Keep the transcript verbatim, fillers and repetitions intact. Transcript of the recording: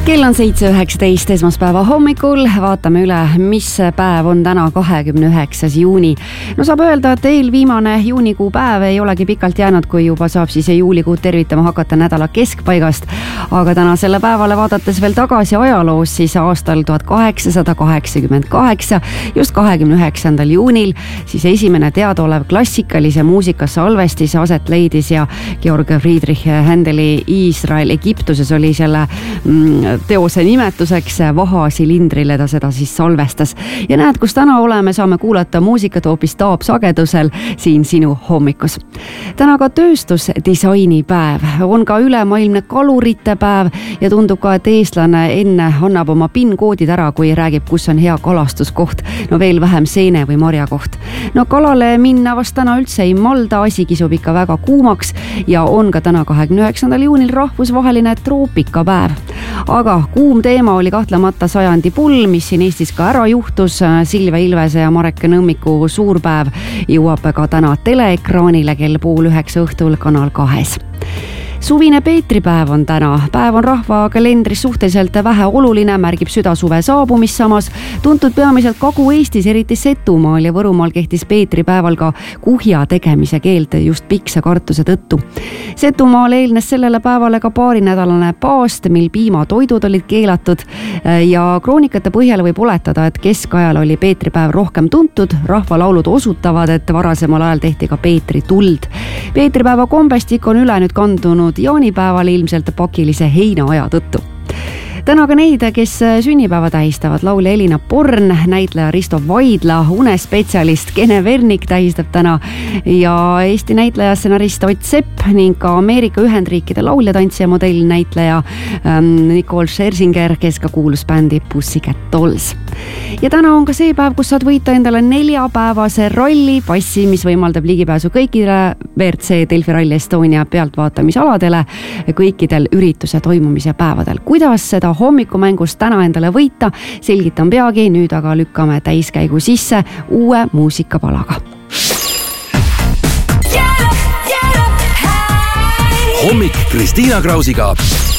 kell on seitse üheksateist esmaspäeva hommikul, vaatame üle, mis päev on täna kahekümne üheksas juuni. No saab öelda, et eelviimane juunikuu päev ei olegi pikalt jäänud, kui juba saab siis juulikuud tervitama hakata nädala keskpaigast. Aga täna selle päevale vaadates veel tagasi ajaloos, siis aastal tuhat kaheksasada kaheksakümmend kaheksa, just kahekümne üheksandal juunil, siis esimene teadaolev klassikalise muusika salvestis aset leidis ja Georg Friedrich Händeli Iisrael Egiptuses oli selle mm, teose nimetuseks, vahasilindrile ta seda siis salvestas. Ja näed, kus täna oleme, saame kuulata muusikat hoopis taapsagedusel siin sinu hommikus. Täna ka tööstusdisaini päev, on ka ülemaailmne kalurite päev ja tundub ka, et eestlane enne annab oma PIN-koodid ära, kui räägib, kus on hea kalastuskoht, no veel vähem seene või marjakoht. No kalale minna vast täna üldse ei malda, asi kisub ikka väga kuumaks ja on ka täna kahekümne üheksandal juunil rahvusvaheline troopikapäev. Aga kuum teema oli kahtlemata sajandi pull, mis siin Eestis ka ära juhtus. Silvia Ilvese ja Marek Nõmmiku suurpäev jõuab ka täna teleekraanile kell pool üheksa õhtul Kanal kahes. Suvine Peetripäev on täna. Päev on rahva kalendris suhteliselt vähe oluline, märgib südasuve saabumist samas. Tuntud peamiselt Kagu-Eestis, eriti Setumaal ja Võrumaal kehtis Peetripäeval ka kuhja tegemise keeld just pikse kartuse tõttu. Setumaal eelnes sellele päevale ka paarinädalane paast, mil piimatoidud olid keelatud ja kroonikate põhjal võib oletada, et keskajal oli Peetripäev rohkem tuntud. Rahvalaulud osutavad, et varasemal ajal tehti ka Peetri tuld. Peetripäeva kombestik on üle nüüd kandunud jaanipäeval ilmselt pakilise heinaaja tõttu. Täna ka neid, kes sünnipäeva tähistavad, laulja Elina Born, näitleja Risto Vaidla, unespetsialist Kene Vernik tähistab täna ja Eesti näitleja stsenarist Ott Sepp ning ka Ameerika Ühendriikide lauljatantsija modellnäitleja ähm, Nicole Scherzinger, kes ka kuulus bändi Pussycat Dolls. Ja täna on ka see päev, kus saad võita endale neljapäevase ralli passi, mis võimaldab ligipääsu kõikidele V R C Delfi Rally Estonia pealtvaatamisaladele kõikidel ürituse toimumise päevadel. Kuidas seda hommikumängust täna endale võita, selgitan peagi, nüüd aga lükkame täiskäigu sisse uue muusikapalaga. Hommik Kristiina Krausiga